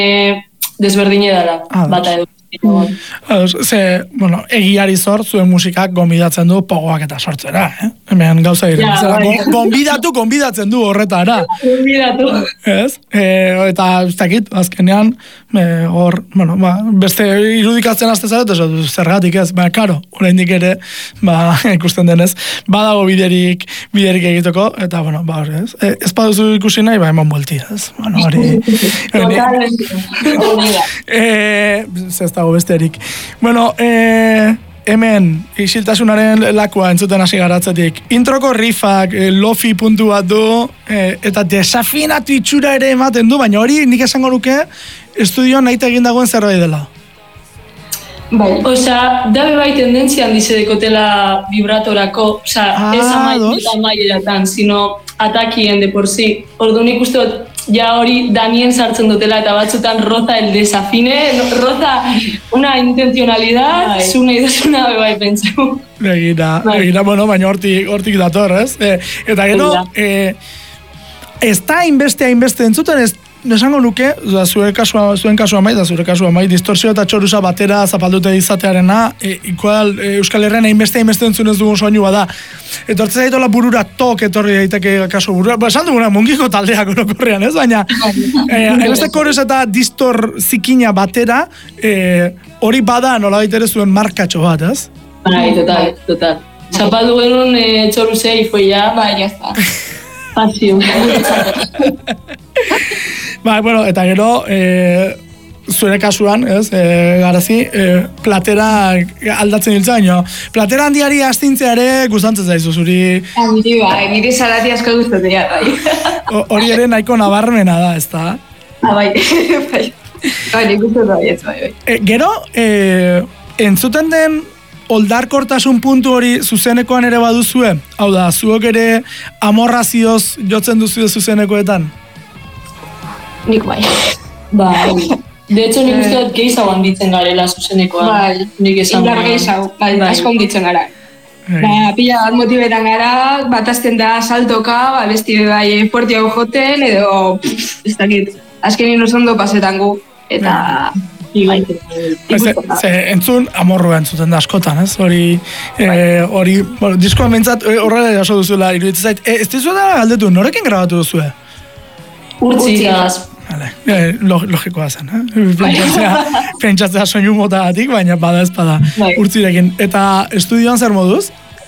desberdine dela, bata edo. Egiari zor, zuen musikak gonbidatzen du pogoak eta sortzera, Hemen gauza gonbidatzen du horretara. Gonbidatu. Ez? Eta ez dakit, azkenean, beste irudikatzen azte zaret, zergatik ez, karo, oraindik ere, ikusten denez, badago biderik egiteko, eta, ez? Ez baduzu ikusi nahi, eman buelti, ez? Ez dago besterik. Hemen, isiltasunaren lakua entzuten hasi garatzetik. Introko riffak, lofi puntu bat du, eta desafinatu itxura ere ematen du, baina hori nik esango nuke estudioan nahi egin dagoen zerbait dela. Bai, dabe bai tendentzia handize dekotela vibratorako, ez amaieratan, sino atakien de por sí. Ordu nik uste ja hori danien sartzen dutela eta batzutan roza el desafine, roza una intencionalidad, zuna idazuna bai pentsau. Begira, baina hortik dator, ez? Eta gero, ez da hainbeste entzuten, ez esango nuke, zuen kasua mai, da zure kasua mai, distorsio eta txorusa batera zapaldute izatearena, igual Euskal Herrian hainbeste entzunez dugun soinu bada. Etortzen zaitola burura tok etorri daiteke kasu burura. Esan duguna, mungiko taldeak orokorrean, ez? Baina, hainbeste korez eta distor zikina batera, hori bada nola baitere zuen markatxo bat, ez? Bai, total. Zapaldu genuen txorusei, foi ya, ya está. Pasio. Eta gero, zure kasuan, ez, garazi, platera aldatzen diltza, baina platera handiari astintzea ere gustantzen zaizu, zuri... Nire salati asko gustatzea, bai. Hori ere nahiko nabarmena da, ez da? Bai, nik gustatzen bai. Gero, entzuten den oldarkortasun puntu hori zuzenekoan ere baduzue? Hau da, zuok ere amorrazioz jotzen duzue zuzenekoetan? Nik bai. De hecho, nik uste dut gehiago handitzen garela zuzenekoan. Bai, indar gehiago, asko handitzen gara. Pila bat motibetan gara, bat azten da saltoka, besti bai fuertiago joten, edo, ez dakit, azkenin oso pasetan gu, eta... Entzun amorrua entzuten da askotan, ez? Hori, diskoan mentzat horrela jaso duzuela iruditzen zait. Ez dizuela galdetu, norekin grabatu duzue? Urtzigaz. Logikoa zen, pentsatzea soinu motagatik, baina bada ez bada Urtzirekin. Eta estudioan zer moduz?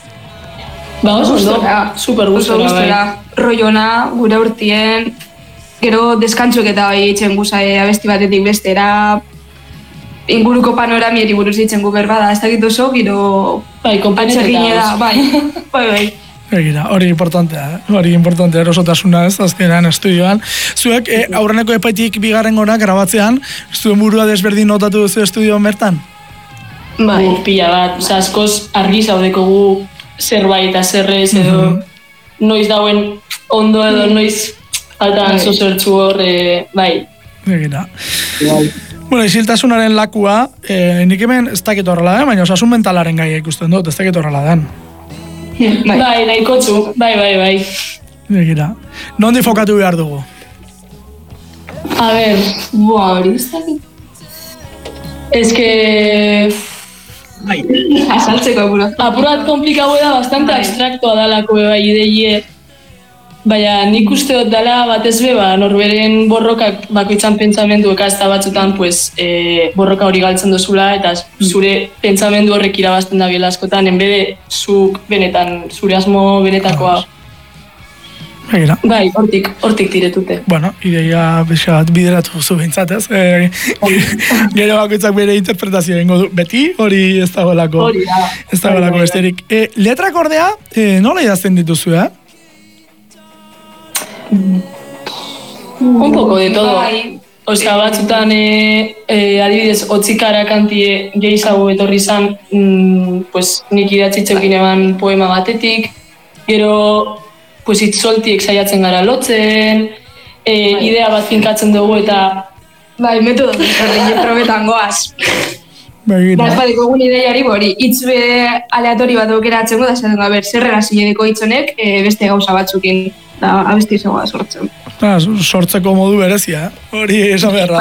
Super gustora. Roiona, gure urtien, gero deskantzuk eta itxen guzai abesti batetik bestera, inguruko panoramieri buruz ditzen gu berbada, ez dakit oso, gero... Konpanetetan. Bai. Egira, hori importantea, erosotasuna ez, azkenean estudioan. Zuek, aurreneko epaitik bigarren gora grabatzean, zuen burua desberdin notatu duzu estudioan bertan? Bai, pila bat, askoz argi zaudeko gu zerbait eta zerrez edo noiz dauen ondo edo noiz faltan zozertzu hor, bai. Egira. Bueno, isiltasunaren lakua, nik hemen ez dakit horrela den, baina osasun mentalaren gaia ikusten dut, ez dakit horrela den. Bai, nahikotzu, bai. Egira. Nondi fokatu behar dugu? A ber, hori ez dakit. Ez que... Asaltzeko apurat. Apurat komplikau da, bastante abstraktoa dalako bai ideie. Baina nik uste dut dela batez beba, norberen borrokak bakoitzan pentsamendu ekazta batzutan borroka hori galtzen dozula eta zure pentsamendu horrek irabazten da biela askotan, enbede zuk benetan, zure asmo benetakoa. Egira. Bai, hortik tiretute. Bueno, ideia bat bideratu zu bintzatez. Gero bakoitzak bere interpretazio egingo du. Beti hori ez dagoelako. Ez dagoelako besterik. Letrak ordea, nola idazten dituzu, Un poco de todo. Osa, batzutan, adibidez, otzikara kantie gehiago etorri zan, nik idatzitzekin eman poema batetik, gero, itzoltiek saiatzen gara lotzen, idea bat finkatzen dugu eta... Bai, metodo desberdin probetan goaz. Bazpadeko egun ideiari hori, hitzbe aleatori bat aukeratzen da, esaten da, zerrera zinedeko hitzonek beste gauza batzukin, da abesti zegoa sortzen. Sortzeko modu berezia, hori esan beharra.